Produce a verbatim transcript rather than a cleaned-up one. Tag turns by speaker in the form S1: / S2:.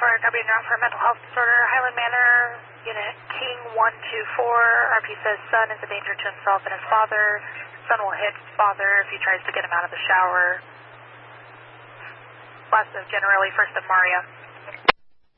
S1: R W now for mental health disorder, Highland Manor, Unit King one two four. R P says son is a danger to himself and his father. Son will hit father if he tries to get him out of the shower. Last of generally, first of Maria.